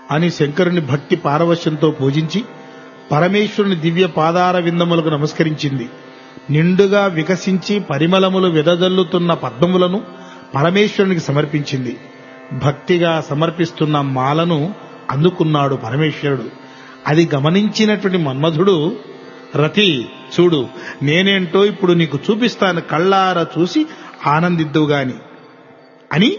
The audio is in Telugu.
అని శంకరుని భక్తి పారవశ్యంతో పూజించి పరమేశ్వరుని దివ్య పాదార విందములకు నమస్కరించింది. నిండుగా వికసించి పరిమళములు వెదజల్లుతున్న పద్మములను పరమేశ్వరునికి సమర్పించింది. భక్తిగా సమర్పిస్తున్న మాలను అందుకున్నాడు పరమేశ్వరుడు. అది గమనించినటువంటి మన్మధుడు, రతి చూడు, నేనేంటో ఇప్పుడు నీకు చూపిస్తాను, కళ్ళారా చూసి ఆనందిద్దువుగాని అని